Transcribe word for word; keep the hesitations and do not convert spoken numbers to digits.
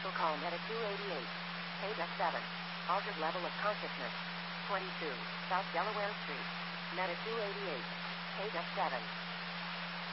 Total call Meta two eighty-eight. Page F seven. Altered level of consciousness. twenty-two. South Delaware Street. Meta two eighty-eight. Page F seven.